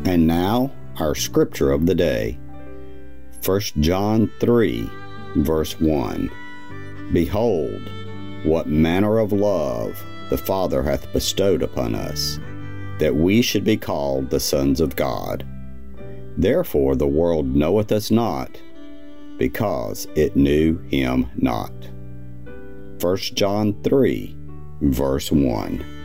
And now, our scripture of the day, 1 John 3, verse 1. Behold, what manner of love the Father hath bestowed upon us, that we should be called the sons of God. Therefore the world knoweth us not, because it knew him not. 1 John 3, verse 1.